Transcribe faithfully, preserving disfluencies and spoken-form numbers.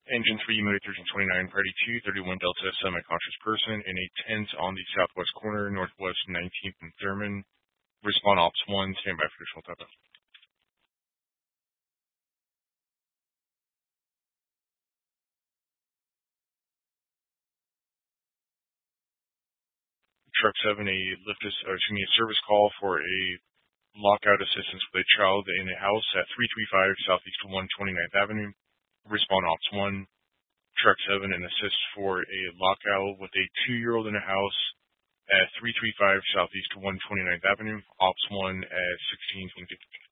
Engine three, Motor thirteen twenty-nine, Party two, thirty-one Delta, semi-conscious person in a tent on the southwest corner, northwest nineteenth and Thurman. Respond Ops one, stand by for additional data. Truck seven, a lift, or excuse me, a service call for a lockout assistance with a child in a house at three thirty-five Southeast one hundred twenty-ninth Avenue. Respond Ops one. Truck seven, an assist for a lockout with a two-year-old in a house at three thirty-five Southeast one hundred twenty-ninth Avenue. Ops one at sixteen fifty.